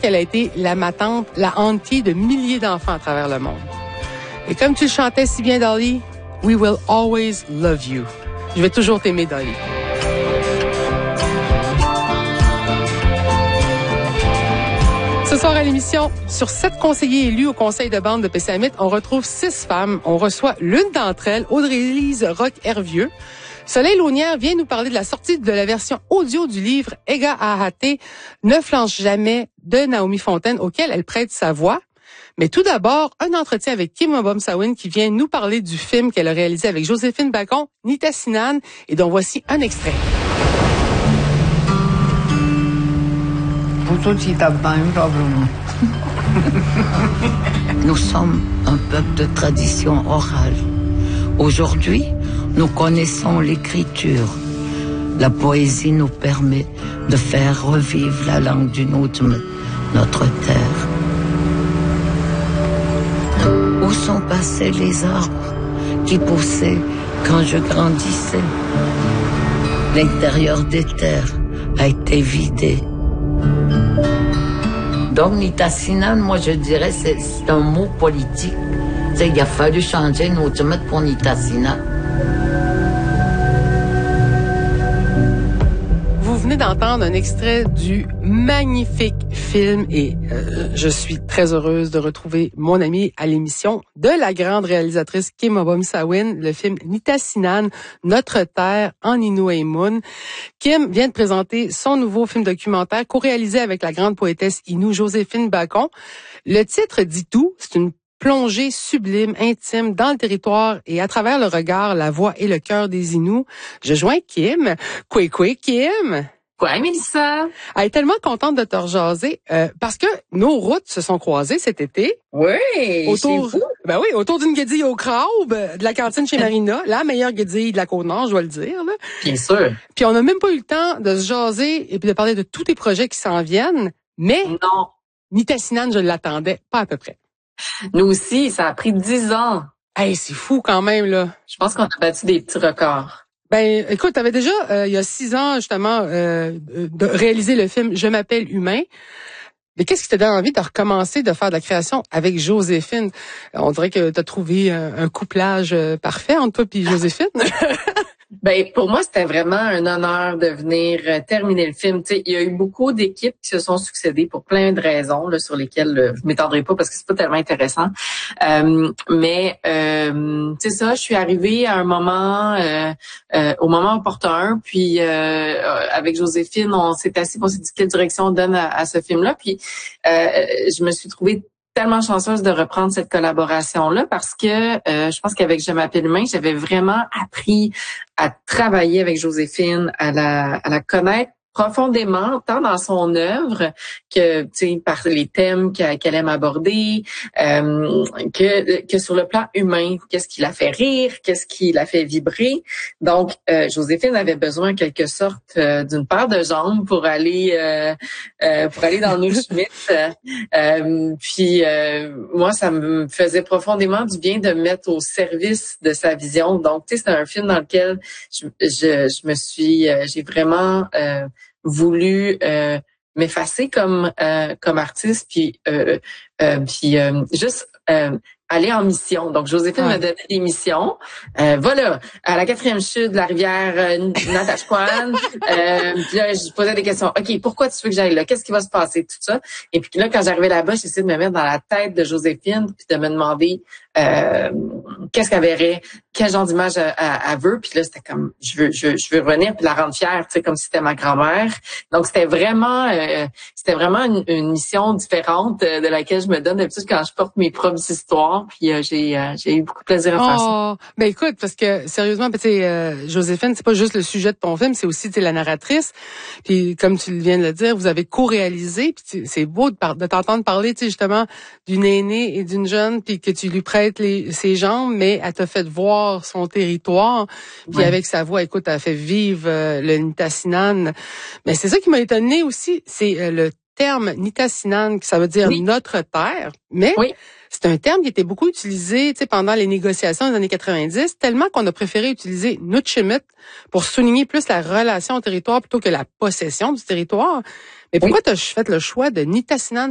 qu'elle a été la matante, la auntie de milliers d'enfants à travers le monde. Et comme tu le chantais si bien, Dolly, we will always love you. Je vais toujours t'aimer, Dolly. Ce soir à l'émission, sur 7 conseillers élus au conseil de bande de PCAMIT, on retrouve 6 femmes. On reçoit l'une d'entre elles, Audrey-Lise Roch-Hervieux. Soleil Launière vient nous parler de la sortie de la version audio du livre Ega Ahate, Ne flanche jamais de Naomi Fontaine, auquel elle prête sa voix. Mais tout d'abord, un entretien avec Kim Mobom-Sawin qui vient nous parler du film qu'elle a réalisé avec Joséphine Bacon, Nitassinan, et dont voici un extrait. Nous sommes un peuple de tradition orale. Aujourd'hui, nous connaissons l'écriture. La poésie nous permet de faire revivre la langue du notre terre. Où sont passés les arbres qui poussaient quand je grandissais? L'intérieur des terres a été vidé. Donc, Nitassinan, moi, je dirais, c'est un mot politique. Tu sais, il a fallu changer Notumet pour Nitassinan. Vous venez d'entendre un extrait du magnifique film et je suis très heureuse de retrouver mon amie à l'émission de la grande réalisatrice Kim Mobom-Sawin, le film Nitassinan, Notre Terre en Innu-Aimun. Kim vient de présenter son nouveau film documentaire co-réalisé avec la grande poétesse Innu Joséphine Bacon. Le titre dit tout, c'est une plongée sublime, intime dans le territoire et à travers le regard, la voix et le cœur des Inuits. Je joins Kim. Quoi, Kim? Ouais, Mélissa. Elle est tellement contente de te rejaser parce que nos routes se sont croisées cet été. Oui, autour d'une guédille au crabe de la cantine chez Marina, la meilleure guédille de la Côte-Nord, je dois le dire. Là. Bien sûr. Puis on n'a même pas eu le temps de se jaser et puis de parler de tous tes projets qui s'en viennent, mais non. Nitassinan, je l'attendais pas à peu près. Nous aussi, ça a pris 10 ans. Hey, c'est fou quand même, là. Je pense qu'on a battu des petits records. Ben, écoute, t'avais déjà, il y a 6 ans, justement, de réaliser le film Je m'appelle Humain. Mais qu'est-ce qui t'a donné envie de recommencer de faire de la création avec Joséphine? On dirait que t'as trouvé un couplage parfait entre toi et Joséphine. Ben, pour moi, c'était vraiment un honneur de venir terminer le film. Tu sais, il y a eu beaucoup d'équipes qui se sont succédées pour plein de raisons là, sur lesquelles je m'étendrai pas parce que c'est pas tellement intéressant. Mais c'est ça, je suis arrivée à un moment, au moment opportun. Puis avec Joséphine, on s'est assis, on s'est dit quelle direction on donne à ce film-là. Puis je me suis trouvée tellement chanceuse de reprendre cette collaboration-là parce que je pense qu'avec Je m'appelle Humain, j'avais vraiment appris à travailler avec Joséphine, à la connaître profondément, tant dans son œuvre que, tu sais, par les thèmes qu'elle aime aborder, que sur le plan humain, qu'est-ce qui la fait rire, qu'est-ce qui la fait vibrer. Donc, Joséphine avait besoin, en quelque sorte, d'une paire de jambes pour aller dans nos Schmitt. Puis, moi, ça me faisait profondément du bien de me mettre au service de sa vision. Donc, tu sais, c'est un film dans lequel j'ai vraiment voulu m'effacer comme artiste puis juste aller en mission. Donc, Joséphine m'a donné des missions. Voilà, à la 4e chute de la rivière Natashquan. Puis là, je posais des questions. OK, pourquoi tu veux que j'aille là? Qu'est-ce qui va se passer? Tout ça. Et puis là, quand j'arrivais là-bas, j'essayais de me mettre dans la tête de Joséphine puis de me demander qu'est-ce qu'elle verrait, quel genre d'image elle veut. Puis là, c'était comme, je veux revenir puis la rendre fière, tu sais, comme si c'était ma grand-mère. Donc, c'était vraiment une mission différente de laquelle je me donne d'habitude quand je porte mes propres histoires. Puis j'ai eu beaucoup de plaisir à faire ça. Ben écoute, parce que sérieusement, tu sais, Joséphine, c'est pas juste le sujet de ton film, c'est aussi la narratrice. Puis comme tu viens de le dire, vous avez co-réalisé. Puis c'est beau de t'entendre parler, tu sais, justement, d'une aînée et d'une jeune, puis que tu lui prêtes ses jambes, mais elle t'a fait voir son territoire. Puis avec sa voix, écoute, elle a fait vivre le Nitassinan. Mais c'est ça qui m'a étonné aussi, c'est le terme Nitassinan, ça veut dire notre terre, mais c'est un terme qui était beaucoup utilisé, tu sais, pendant les négociations des années 90, tellement qu'on a préféré utiliser Nutchimit pour souligner plus la relation au territoire plutôt que la possession du territoire. Mais pourquoi t'as fait le choix de Nitassinan